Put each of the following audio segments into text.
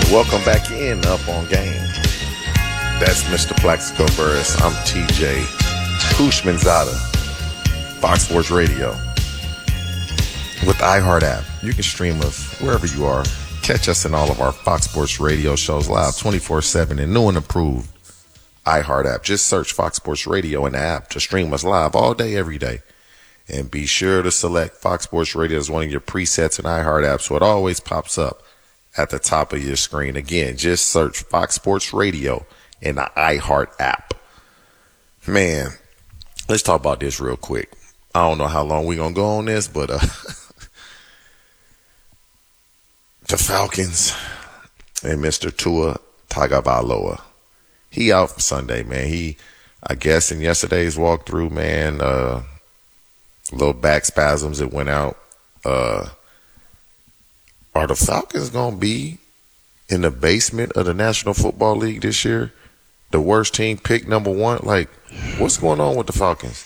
Welcome back in Up on Game. That's Mr. Plaxico Burris. I'm TJ Hushmanzada, Fox Sports Radio. With the iHeart app, you can stream us wherever you are. Catch us in all of our Fox Sports Radio shows live 24/7 in new and improved iHeart app. Just search Fox Sports Radio in the app to stream us live all day, every day. And be sure to select Fox Sports Radio as one of your presets in iHeart app so it always pops up at the top of your screen. Again, just search Fox Sports Radio in the iHeart app. Man, let's talk about this real quick. I don't know how long we're going to go on this, but the Falcons and Mr. Tua Tagovailoa. He out for Sunday, man. I guess in yesterday's walkthrough, man, little back spasms that went out. Are the Falcons going to be in the basement of the National Football League this year? The worst team, pick number one? Like, what's going on with the Falcons?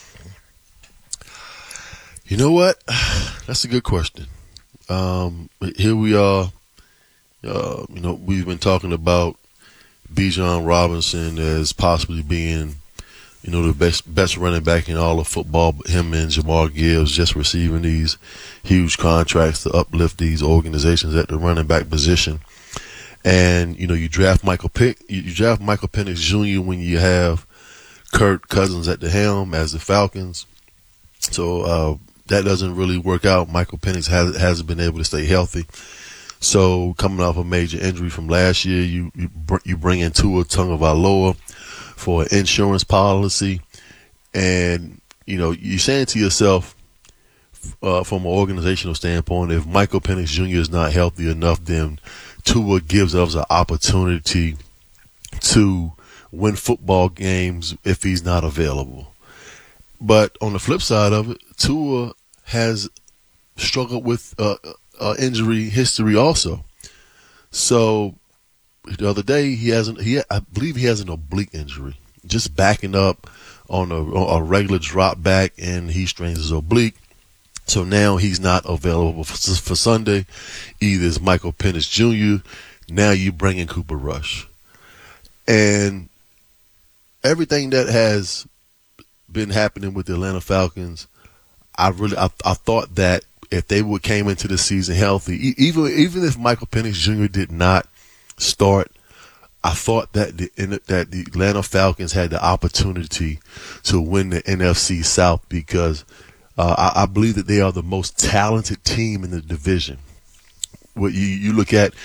You know what? That's a good question. Here we are. We've been talking about Bijan Robinson as possibly being, the best running back in all of football. But him and Jamar Gibbs just receiving these huge contracts to uplift these organizations at the running back position. And you draft Michael Penix Jr. when you have Kirk Cousins at the helm as the Falcons. So that doesn't really work out. Michael Penix hasn't been able to stay healthy. So coming off a major injury from last year, you bring in Tua Tagovailoa for an insurance policy, and you're saying to yourself, from an organizational standpoint, if Michael Penix Jr. is not healthy enough, then Tua gives us an opportunity to win football games if he's not available. But on the flip side of it, Tua has struggled with injury history also. So the other day I believe he has an oblique injury, just backing up on a regular drop back, and he strains his oblique. So now he's not available for Sunday. Either it's Michael Penix Jr. Now you bring in Cooper Rush, and everything that has been happening with the Atlanta Falcons, I thought that if they came into the season healthy, even if Michael Penix Jr. did not start, I thought that the Atlanta Falcons had the opportunity to win the NFC South because I believe that they are the most talented team in the division. What you look at,